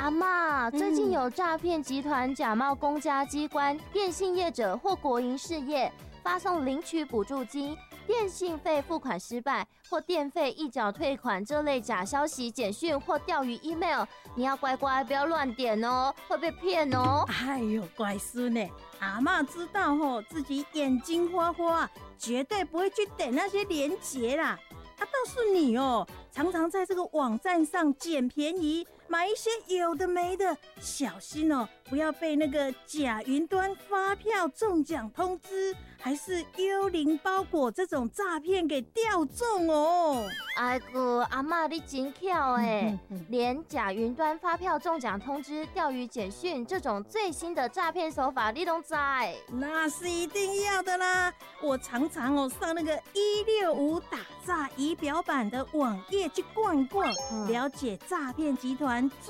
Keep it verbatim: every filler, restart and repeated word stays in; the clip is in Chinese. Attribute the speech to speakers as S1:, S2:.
S1: 阿嬷，最近有诈骗集团假冒公家机关、电信业者或国营事业，发送领取补助金、电信费付款失败或电费一缴退款这类假消息、简讯或钓鱼 email， 你要乖乖不要乱点哦，会被骗哦。
S2: 哎呦，乖孙呢，阿嬷知道吼，自己眼睛花花，绝对不会去点那些连结啦。啊，倒是你哦，常常在这个网站上捡便宜，买一些有的没的，小心哦，不要被那个假云端发票中奖通知，还是幽灵包裹这种诈骗给钓中哦。
S1: 哎哥，阿嬷你真巧哎，连假云端发票中奖通知、钓鱼简讯这种最新的诈骗手法你都知？
S2: 那是一定要的啦！我常常哦上那个一六五打诈仪表板的网页去逛逛，嗯、了解诈骗集团